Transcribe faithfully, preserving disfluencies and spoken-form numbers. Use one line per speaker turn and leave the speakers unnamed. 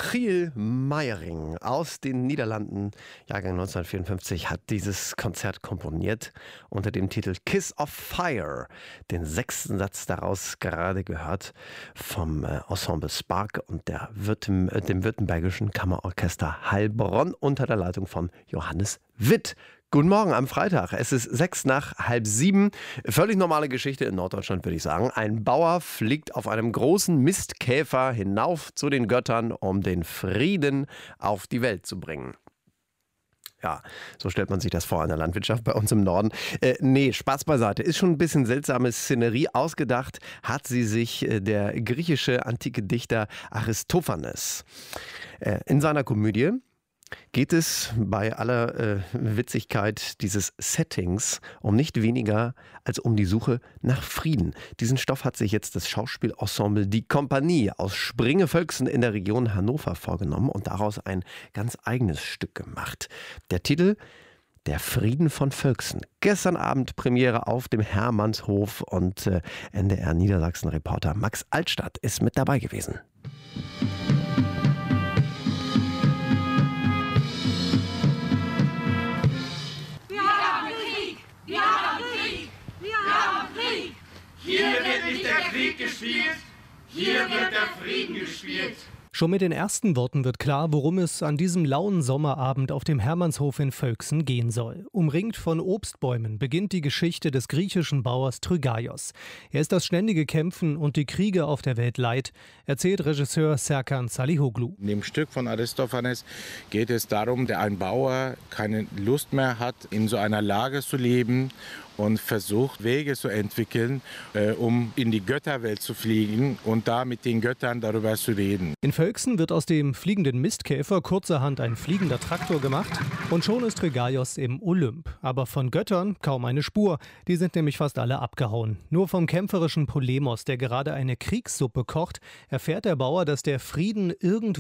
Giel Meyering aus den Niederlanden, Jahrgang neunzehnhundertvierundfünfzig, hat dieses Konzert komponiert unter dem Titel Kiss of Fire. Den sechsten Satz daraus gerade gehört vom äh, Ensemble Spark und der Württem, äh, dem Württembergischen Kammerorchester Heilbronn unter der Leitung von Johannes Witt. Guten Morgen am Freitag. Es ist sechs nach halb sieben. Völlig normale Geschichte in Norddeutschland, würde ich sagen. Ein Bauer fliegt auf einem großen Mistkäfer hinauf zu den Göttern, um den Frieden auf die Welt zu bringen. Ja, so stellt man sich das vor in der Landwirtschaft bei uns im Norden. Äh, nee, Spaß beiseite. Ist schon ein bisschen seltsame Szenerie. Ausgedacht hat sie sich äh, der griechische antike Dichter Aristophanes. Äh, in seiner Komödie geht es bei aller äh, Witzigkeit dieses Settings um nicht weniger als um die Suche nach Frieden. Diesen Stoff hat sich jetzt das Schauspielensemble Die Kompanie aus Springe-Völksen in der Region Hannover vorgenommen und daraus ein ganz eigenes Stück gemacht. Der Titel: Der Frieden von Völksen. Gestern Abend Premiere auf dem Hermannshof und äh, N D R Niedersachsen-Reporter Max Altstadt ist mit dabei gewesen.
Hier wird nicht der Krieg gespielt, hier wird der Frieden gespielt.
Schon mit den ersten Worten wird klar, worum es an diesem lauen Sommerabend auf dem Hermannshof in Völksen gehen soll. Umringt von Obstbäumen beginnt die Geschichte des griechischen Bauers Trygaios. Er ist das ständige Kämpfen und die Kriege auf der Welt leid, erzählt Regisseur Serkan Salihoglu.
In dem Stück von Aristophanes geht es darum, dass ein Bauer keine Lust mehr hat, in so einer Lage zu leben und versucht, Wege zu entwickeln, äh, um in die Götterwelt zu fliegen und da mit den Göttern darüber zu reden.
In Völksen wird aus dem fliegenden Mistkäfer kurzerhand ein fliegender Traktor gemacht und schon ist Trygaios im Olymp. Aber von Göttern kaum eine Spur, die sind nämlich fast alle abgehauen. Nur vom kämpferischen Polemos, der gerade eine Kriegssuppe kocht, erfährt der Bauer, dass der Frieden irgendwo